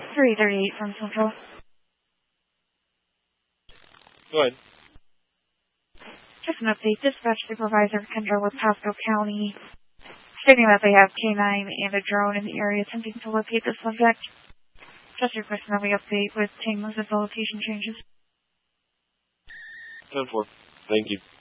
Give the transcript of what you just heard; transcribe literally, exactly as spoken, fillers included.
three thirty-eight from Central. Go ahead. Just an update. Dispatch Supervisor Kendra with Pasco County stating that they have K nine and a drone in the area attempting to locate the subject. Just requesting that we update with Tangos if the location changes. ten four. Thank you.